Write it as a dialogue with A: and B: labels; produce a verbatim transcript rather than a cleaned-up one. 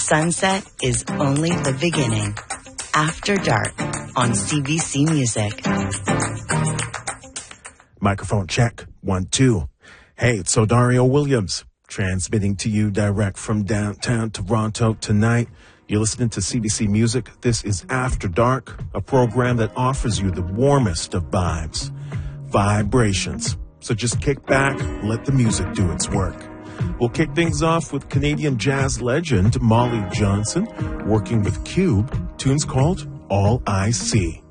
A: Sunset is only the beginning. After Dark on C B C Music.
B: Microphone check. One, two. Hey, it's Odario Williams, transmitting to you direct from downtown Toronto tonight. You're listening to C B C Music. This is After Dark, a program that offers you the warmest of vibes, vibrations. So just kick back, let the music do its work. We'll kick things off with Canadian jazz legend Molly Johnson, working with Cube. Tune's called All I See.